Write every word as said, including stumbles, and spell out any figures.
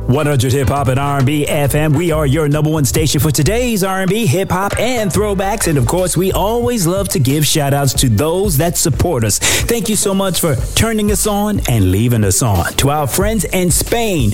one hundred Hip Hop and R and B F M. We are your number one station for today's R and B, hip hop, and throwbacks. And of course, we always love to give shout outs to those that support us. Thank you so much for turning us on and leaving us on. To our friends in Spain,